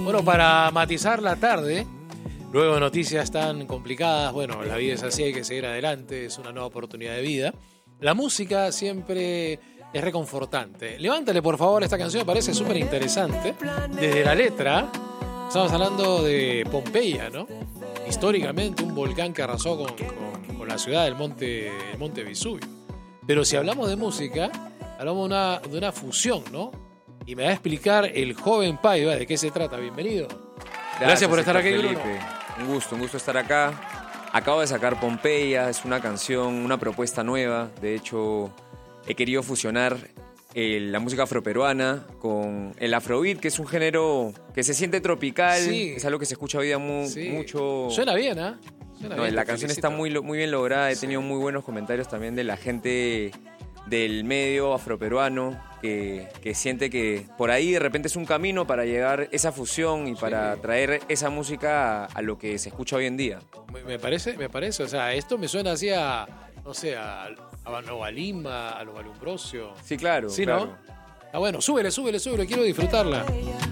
Bueno, para matizar la tarde, luego de noticias tan complicadas, bueno, la vida es así, hay que seguir adelante, es una nueva oportunidad de vida. La música siempre es reconfortante. Levántale, por favor, esta canción, me parece súper interesante. Desde la letra, estamos hablando de Pompeya, ¿no? Históricamente, un volcán que arrasó con la ciudad del monte Vesubio. Pero si hablamos de música, hablamos de una fusión, ¿no? Y me va a explicar el joven Paiva de qué se trata. Bienvenido. Gracias por estar aquí, Bruno. Un gusto estar acá. Acabo de sacar Pompeya, es una canción, una propuesta nueva. De hecho, he querido fusionar la música afroperuana con el afrobeat, que es un género que se siente tropical. Sí. Es algo que se escucha hoy día mucho. Suena bien, ¿eh? La canción está muy bien lograda. He tenido muy buenos comentarios también de la gente del medio afroperuano que siente que por ahí de repente es un camino para llegar esa fusión y para traer esa música a lo que se escucha hoy en día. Me parece, o sea, esto me suena así a, no sé, a Nova Lima, a Los Valumbrosio. Sí, claro. Sí, claro. ¿no? Ah, bueno, súbele, quiero disfrutarla.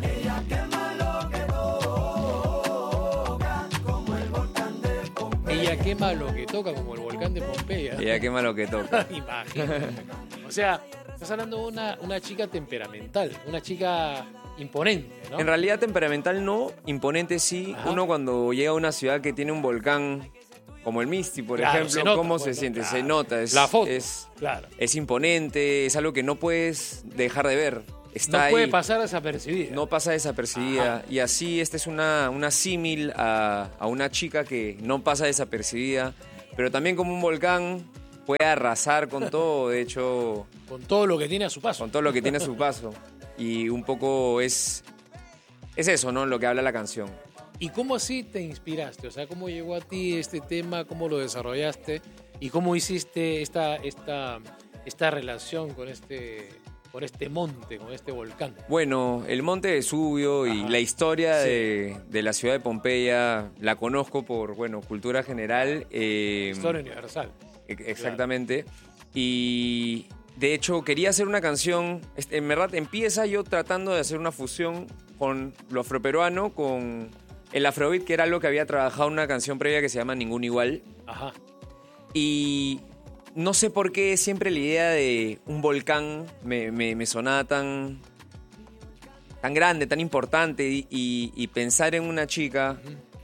Ella quema lo que toca como el volcán de Pompeya. Ella quema lo que toca. Imagínate. O sea, estás hablando de una chica temperamental, una chica imponente, ¿no? En realidad temperamental no, imponente sí. Ajá. Uno cuando llega a una ciudad que tiene un volcán como el Misti, por ejemplo, ¿cómo se siente? Claro. Se nota. La foto, es imponente, es algo que no puedes dejar de ver. Está no puede ahí. Pasar desapercibida. No pasa desapercibida. Ajá. Y así esta es una símil a una chica que no pasa desapercibida, pero también como un volcán puede arrasar con todo, de hecho. Con todo lo que tiene a su paso. Con todo lo que tiene a su paso. Y un poco es eso, ¿no? Lo que habla la canción. ¿Y cómo así te inspiraste? O sea, ¿cómo llegó a ti este tema? ¿Cómo lo desarrollaste? ¿Y cómo hiciste esta relación con este monte, con este volcán? Bueno, el monte Vesubio y la historia de la ciudad de Pompeya la conozco por, cultura general. Historia universal. Exactamente. Claro. Y de hecho quería hacer una canción, en verdad empieza yo tratando de hacer una fusión con lo afroperuano, con el afrobeat, que era algo que había trabajado en una canción previa que se llama Ningún Igual. Ajá. Y no sé por qué siempre la idea de un volcán me sonaba tan grande, tan importante, y pensar en una chica,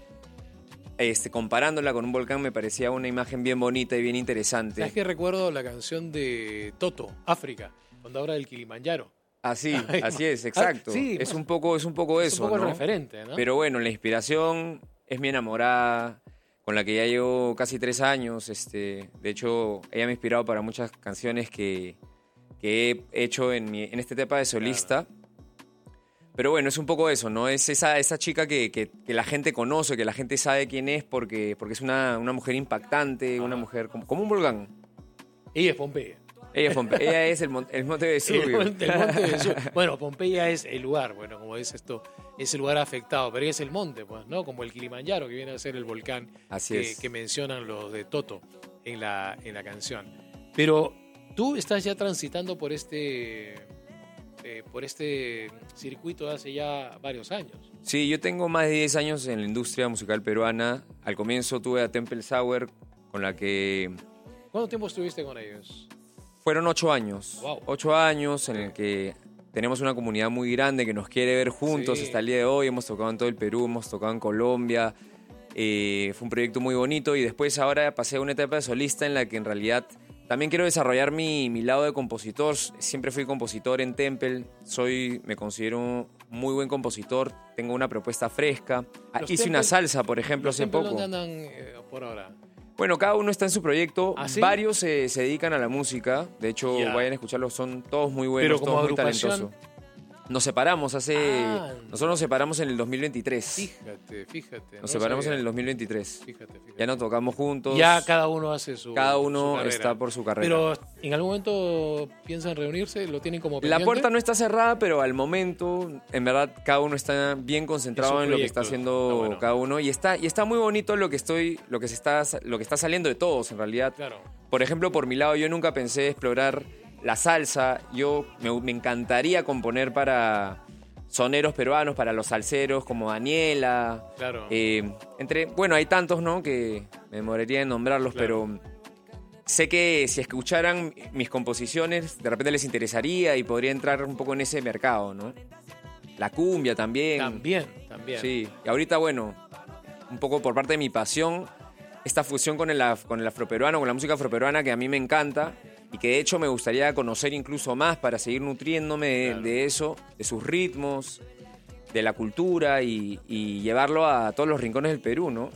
comparándola con un volcán, me parecía una imagen bien bonita y bien interesante. ¿Sabes qué? Recuerdo la canción de Toto, África, cuando habla del Kilimanjaro. Así es, exacto. Sí, es un poco eso, un poco ¿no? referente, ¿no? Pero bueno, la inspiración es mi enamorada, con la que ya llevo casi 3 años. De hecho, ella me ha inspirado para muchas canciones que he hecho en esta etapa de solista. Claro. Pero bueno, es un poco eso, ¿no? Es esa chica que la gente conoce, que la gente sabe quién es, porque es una mujer impactante, una mujer como un volcán. Ella es Pompeya. Ella es el monte Vesubio. El monte Vesubio. Bueno, Pompeya es el lugar, como es esto, es el lugar afectado, pero ella es el monte, pues, ¿no? Como el Kilimanjaro, que viene a ser el volcán que mencionan los de Toto en la canción. Pero tú estás ya transitando por este circuito de hace ya varios años. Sí, yo tengo más de 10 años en la industria musical peruana. Al comienzo tuve a Temple Sour, con la que... ¿Cuánto tiempo estuviste con ellos? Fueron 8 años. Wow. 8 años en el que tenemos una comunidad muy grande que nos quiere ver juntos hasta el día de hoy. Hemos tocado en todo el Perú, hemos tocado en Colombia. Fue un proyecto muy bonito, y después ahora pasé a una etapa de solista en la que en realidad también quiero desarrollar mi lado de compositor. Siempre fui compositor en Temple. Me considero un muy buen compositor. Tengo una propuesta fresca. Hice una salsa, por ejemplo, hace poco. ¿Dónde andan por ahora? Bueno, cada uno está en su proyecto. ¿Ah, sí? Varios se dedican a la música. De hecho, vayan a escucharlos. Son todos muy buenos, todos muy talentosos. Nos separamos nosotros nos separamos en el 2023. Fíjate. Nos separamos en el 2023. Fíjate. Ya no tocamos juntos. Ya cada uno hace su Cada uno su está por su carrera. Pero ¿en algún momento piensan reunirse? ¿Lo tienen como pendiente? La puerta no está cerrada, pero al momento, en verdad, cada uno está bien concentrado en lo que está haciendo cada uno. Y está muy bonito lo que está saliendo de todos, en realidad. Claro. Por ejemplo, por mi lado, yo nunca pensé explorar la salsa. Me encantaría componer para soneros peruanos para los salseros como Daniela. Claro. Bueno, hay tantos, ¿no? Que me demoraría en nombrarlos, Claro. pero sé que si escucharan mis composiciones, de repente les interesaría y podría entrar un poco en ese mercado, ¿no? La cumbia también. También. Sí, y ahorita, bueno, un poco por parte de mi pasión, esta fusión con el afroperuano, con la música afroperuana que a mí me encanta y que de hecho me gustaría conocer incluso más para seguir nutriéndome de eso, de sus ritmos, de la cultura y llevarlo a todos los rincones del Perú, ¿no?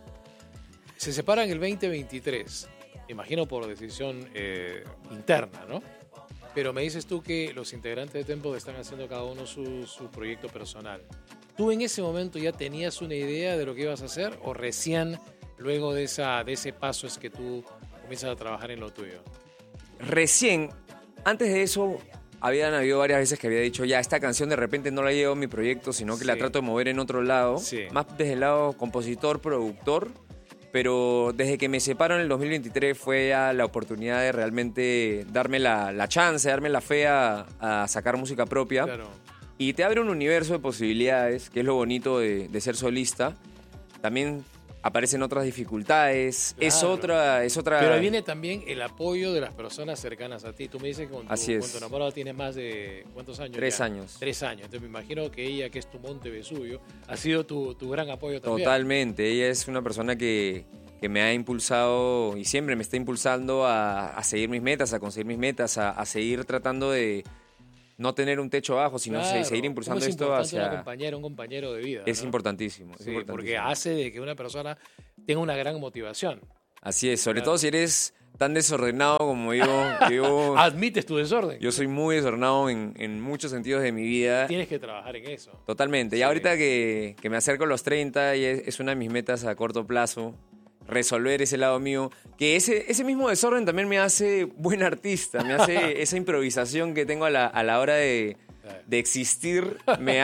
Se separan el 2023, imagino por decisión interna, ¿no? Pero me dices tú que los integrantes de Tempo están haciendo cada uno su proyecto personal. ¿Tú en ese momento ya tenías una idea de lo que ibas a hacer o recién luego de ese paso es que tú comienzas a trabajar en lo tuyo? Recién, antes de eso, habían habido varias veces que había dicho, ya, esta canción de repente no la llevo a mi proyecto, sino que la trato de mover en otro lado, más desde el lado compositor, productor, pero desde que me separo en el 2023 fue ya la oportunidad de realmente darme la chance, darme la fe a sacar música propia. Claro. Y te abre un universo de posibilidades, que es lo bonito de ser solista. También aparecen otras dificultades, Claro. es otra... Pero ahí viene también el apoyo de las personas cercanas a ti. Tú me dices que con tu enamorada tienes más de... ¿Cuántos años? 3 años. 3 años. Entonces me imagino que ella, que es tu Monte Vesubio, ha sido tu gran apoyo también. Totalmente. Ella es una persona que me ha impulsado y siempre me está impulsando a seguir mis metas, a conseguir mis metas, a seguir tratando de no tener un techo abajo, sino seguir impulsando esto hacia... Una compañera, un compañero de vida, Es ¿no? importantísimo. Sí, porque hace de que una persona tenga una gran motivación. Así es, sobre todo si eres tan desordenado como yo. Admites tu desorden. Yo soy muy desordenado en muchos sentidos de mi vida. Tienes que trabajar en eso. Totalmente. Y ahorita que me acerco a los 30 y es una de mis metas a corto plazo, resolver ese lado mío, que ese mismo desorden también me hace buen artista, me hace esa improvisación que tengo a la hora de existir,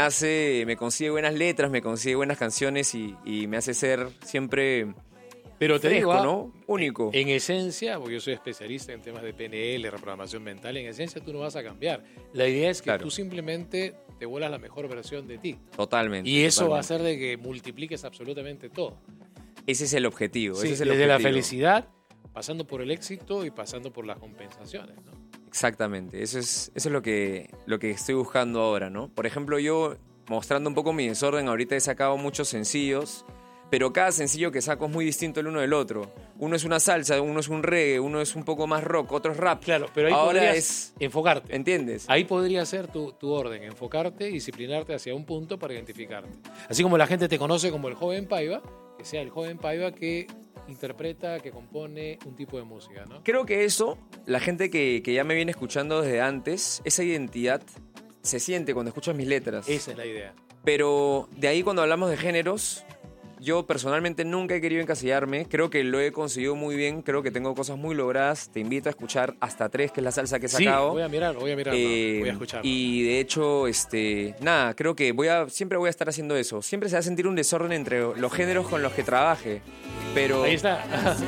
me consigue buenas letras, me consigue buenas canciones y me hace ser siempre... Pero te fresco, digo, ¿no? Único. En esencia, porque yo soy especialista en temas de PNL, reprogramación mental, en esencia tú no vas a cambiar. La idea es que tú simplemente te vuelas la mejor versión de ti. Totalmente. Y eso va a hacer de que multipliques absolutamente todo. Ese es el objetivo. Sí, desde la felicidad, pasando por el éxito y pasando por las compensaciones, ¿no? Exactamente. Eso es lo que estoy buscando ahora, ¿no? Por ejemplo, yo, mostrando un poco mi desorden, ahorita he sacado muchos sencillos, pero cada sencillo que saco es muy distinto el uno del otro. Uno es una salsa, uno es un reggae, uno es un poco más rock, otro es rap. Claro, pero ahí ahora podrías enfocarte. ¿Entiendes? Ahí podría ser tu orden, enfocarte, disciplinarte hacia un punto para identificarte. Así como la gente te conoce como el joven Paiva, que sea el joven Paiva que interpreta, que compone un tipo de música, ¿no? Creo que eso, la gente que ya me viene escuchando desde antes, esa identidad se siente cuando escuchas mis letras. Esa es la idea. Pero de ahí cuando hablamos de géneros, yo personalmente nunca he querido encasillarme, creo que lo he conseguido muy bien, creo que tengo cosas muy logradas, te invito a escuchar Hasta 3, que es la salsa que he sacado. Sí, voy a mirarlo, voy a escucharlo. Y de hecho, nada, creo que siempre voy a estar haciendo eso, siempre se va a sentir un desorden entre los géneros con los que trabaje, pero... Ahí está.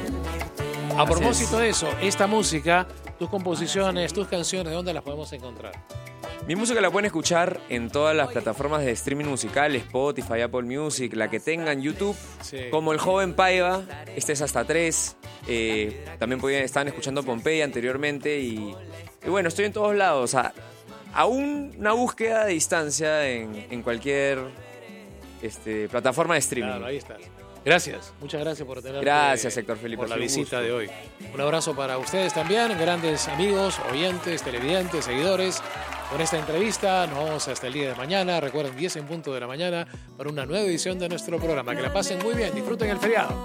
A propósito de eso, esta música, tus composiciones, tus canciones, ¿dónde las podemos encontrar? Mi música la pueden escuchar en todas las plataformas de streaming musical, Spotify, Apple Music, la que tengan, YouTube, como El Joven Paiva. Este es Hasta 3. También estaban escuchando Pompeya anteriormente y bueno, estoy en todos lados. A una búsqueda de distancia en cualquier plataforma de streaming. Claro, ahí está. Gracias, muchas gracias por tenerme. Gracias, Héctor Felipe. Por la visita de hoy. Un abrazo para ustedes también, grandes amigos, oyentes, televidentes, seguidores. Con esta entrevista nos vamos hasta el día de mañana. Recuerden, 10 en punto de la mañana para una nueva edición de nuestro programa. Que la pasen muy bien, disfruten el feriado.